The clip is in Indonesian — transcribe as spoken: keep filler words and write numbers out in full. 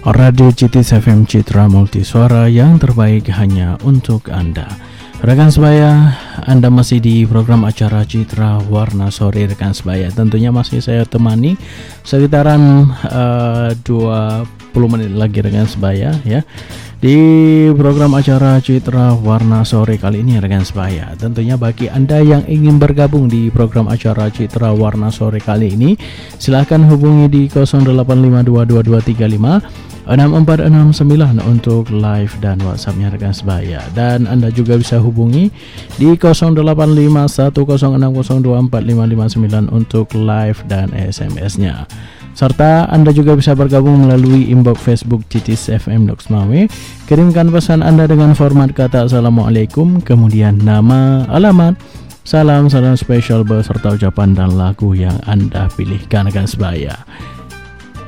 Radio Citis F M Citra Multisuara yang terbaik hanya untuk Anda. Rekan sebaya, Anda masih di program acara Citra Warna Sore rekan sebaya. Tentunya masih saya temani sekitaran uh, dua puluh menit lagi rekan sebaya ya. Di program acara Citra Warna Sore kali ini rekan sebaya, tentunya bagi Anda yang ingin bergabung di program acara Citra Warna Sore kali ini, silahkan hubungi di nol delapan lima dua dua dua tiga lima enam empat enam sembilan untuk live dan WhatsApp-nya rekan sebaya. Dan Anda juga bisa hubungi di nol delapan lima satu nol enam nol dua empat lima lima sembilan untuk live dan S M S-nya. Serta Anda juga bisa bergabung melalui inbox Facebook Citis F M Doksmawe. Kirimkan pesan Anda dengan format kata Assalamualaikum, kemudian nama, alamat, salam, salam spesial beserta ucapan dan lagu yang Anda pilihkan rekan sebaya.